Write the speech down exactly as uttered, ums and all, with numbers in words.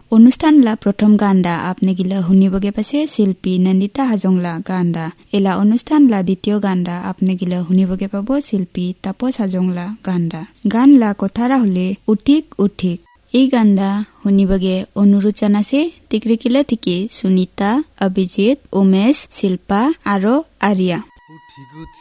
অনুষ্ঠানলা প্ৰথম গানডা আপনি গিলা শুনিবগে পাছে শিল্পী নন্দিতা হাজংলা গানডা এলা অনুষ্ঠানলা দ্বিতীয় গানডা আপনি গিলা শুনিবগে পাব শিল্পী তাপস হাজংলা গানডা গানলা কথারা হলে উঠিক উঠিক এই গানডা শুনিবগে অনুৰোধ জানাছে টিকৰিকিলা থিকি সুনিতা অভিজিত উমেশ শিল্পা আৰু আৰিয়া।